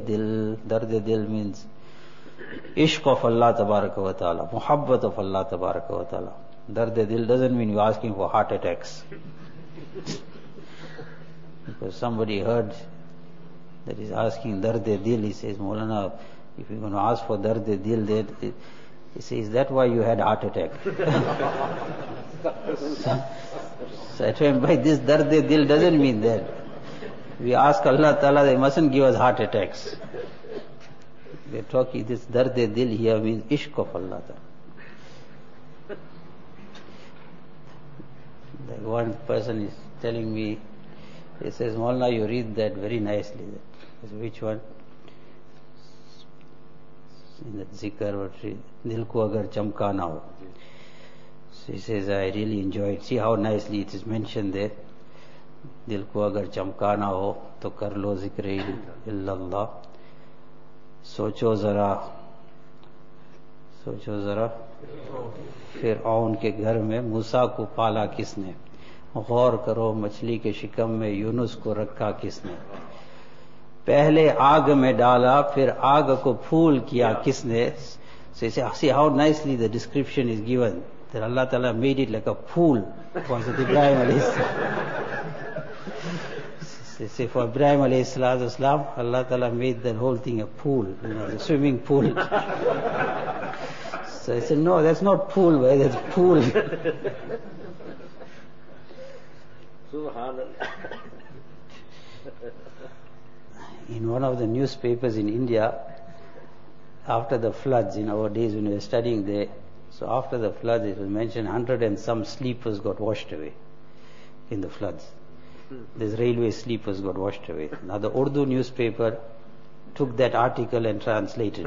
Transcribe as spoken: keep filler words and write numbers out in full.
dil. Dard dil means ishq of Allah tabaraka wa ta'ala, muhabbat of Allah tabaraka wa ta'ala. Dard dil doesn't mean you're asking for heart attacks. Because somebody heard that he's asking dard dil, he says, Maulana, if you're going to ask for dard dil, then he says, is that why you had heart attack? so, so I told him, by this dard dil doesn't mean that. We ask Allah Ta'ala, they mustn't give us heart attacks. We're talking, this dard dil here means ishq of Allah Ta'ala. Like one person is telling me, he says, Maulana, you read that very nicely. I said, which one? In that zikr, what Dil ko agar chamka na ho. So he says, I really enjoyed. See how nicely it is mentioned there. Dil ko agar chamka na ho, to kar lo zikr illallah. Socho zara, socho zara. फिरऔन के घर में मूसा को पाला किसने? गौर करो मछली के शिकम में यूनुस को रखा किसने? पहले आग में डाला फिर आग को फूल किया किसने? So you say, see how nicely the description is given. That Allah Ta'ala made it like a pool for Ibrahim alayhi salam. They say for Ibrahim alayhi salam, Allah Ta'ala made the whole thing a pool, you know, the swimming pool. So I said, no, that's not pool, boy, that's pool. In one of the newspapers in India, after the floods, in our days when we were studying there, so after the floods it was mentioned hundred and some sleepers got washed away in the floods. These railway sleepers got washed away. Now the Urdu newspaper took that article and translated